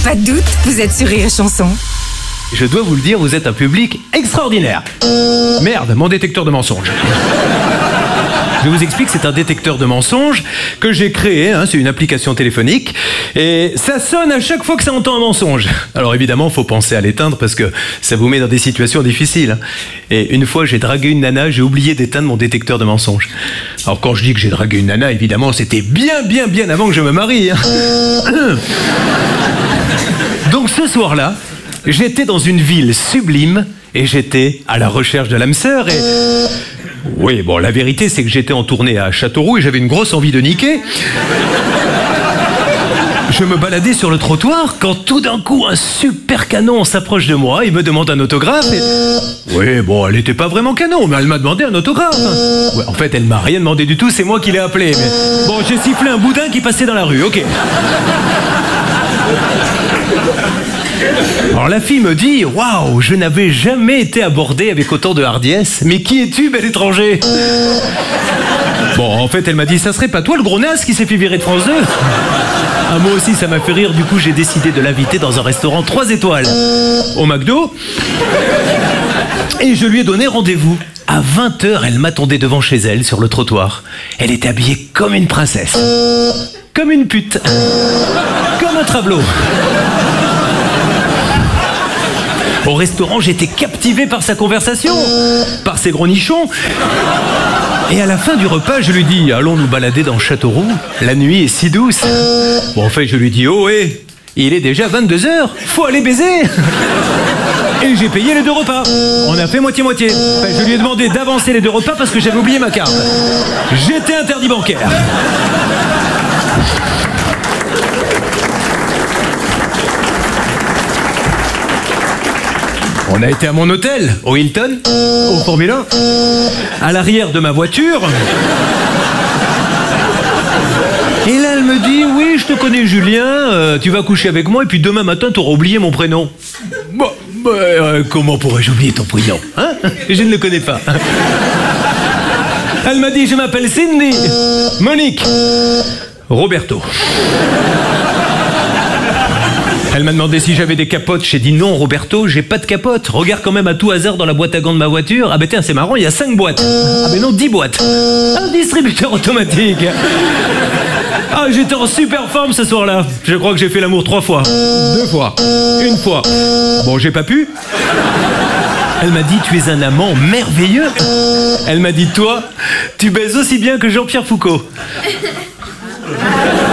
Pas de doute, vous êtes sur Rire et Chanson. Je dois vous le dire, vous êtes un public extraordinaire. Merde, mon détecteur de mensonges. Je vous explique, c'est un détecteur de mensonges que j'ai créé, hein, c'est une application téléphonique, et ça sonne à chaque fois que ça entend un mensonge. Alors évidemment, faut penser à l'éteindre parce que ça vous met dans des situations difficiles. Et une fois, j'ai dragué une nana, j'ai oublié d'éteindre mon détecteur de mensonges. Alors quand je dis que j'ai dragué une nana, évidemment, c'était bien avant que je me marie. Hein. Donc ce soir-là, j'étais dans une ville sublime et j'étais à la recherche de l'âme sœur et... Oui, bon, la vérité, c'est que j'étais en tournée à Châteauroux et j'avais une grosse envie de niquer. Je me baladais sur le trottoir quand tout d'un coup, un super canon s'approche de moi, il me demande un autographe et... Oui, bon, elle était pas vraiment canon, mais elle m'a demandé un autographe. Ouais, en fait, elle m'a rien demandé du tout, c'est moi qui l'ai appelé. Mais... Bon, j'ai sifflé un boudin qui passait dans la rue, ok. Alors la fille me dit « Waouh, je n'avais jamais été abordée avec autant de hardiesse. Mais qui es-tu, bel étranger ?» Bon, en fait, elle m'a dit « Ça serait pas toi le gros naze qui s'est fait virer de France 2 ?» Ah, moi aussi, ça m'a fait rire. Du coup, j'ai décidé de l'inviter dans un restaurant 3 étoiles au McDo. Et je lui ai donné rendez-vous. À 20h, elle m'attendait devant chez elle, sur le trottoir. Elle était habillée comme une princesse. Comme une pute. Comme un travelot. Au restaurant, j'étais captivé par sa conversation, par ses gros nichons. Et à la fin du repas, je lui dis « Allons nous balader dans Châteauroux, la nuit est si douce. » Bon, en fait, je lui dis « Oh, hé, il est déjà 22h, faut aller baiser !» Et j'ai payé les 2 repas. On a fait moitié-moitié. Enfin, je lui ai demandé d'avancer les 2 repas parce que j'avais oublié ma carte. J'étais interdit bancaire. On a été à mon hôtel, au Hilton, au Formule 1, à l'arrière de ma voiture. Et là, elle me dit, oui, je te connais Julien, tu vas coucher avec moi et puis demain matin, tu auras oublié mon prénom. Bon, comment pourrais-je oublier ton prénom, hein? Je ne le connais pas. Elle m'a dit, je m'appelle Cindy, Monique, Roberto. Elle m'a demandé si j'avais des capotes. J'ai dit non, Roberto, j'ai pas de capote. Regarde quand même à tout hasard dans la boîte à gants de ma voiture. Ah ben tiens, c'est marrant, il y a 5 boîtes. Ah ben non, 10 boîtes. Un distributeur automatique. Ah, j'étais en super forme ce soir-là. Je crois que j'ai fait l'amour 3 fois. 2 fois. 1 fois. Bon, j'ai pas pu. Elle m'a dit, tu es un amant merveilleux. Elle m'a dit, toi, tu baises aussi bien que Jean-Pierre Foucault.